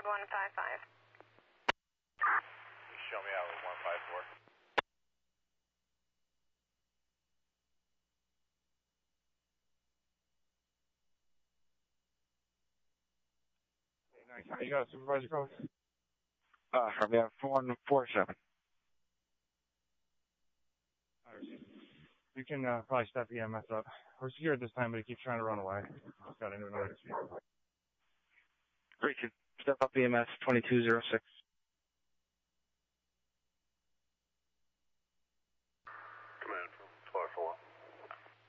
155. You show me out with 154. Nice. You got a supervisor code? We have 147. You can probably step EMS up. We're secured this time, but he keeps trying to run away. Just got into another dispute. Great. Step up EMS 2206.